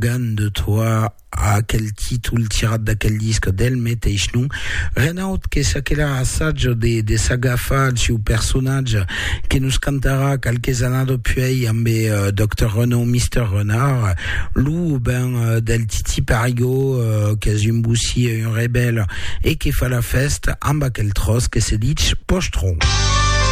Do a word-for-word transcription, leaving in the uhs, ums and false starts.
gan de toi a quel titolo tirad da quel disque del meteix non Renaud che sa che la assaggio de de sagafaggi o personaggio che nos cantara qualche anno dopo amb uh, docteur Renaud mister Renard lou ben uh, del Titi Parigo uh, che zumbusi un rebelle e che fa la festa amb aquel tros che se dice postron.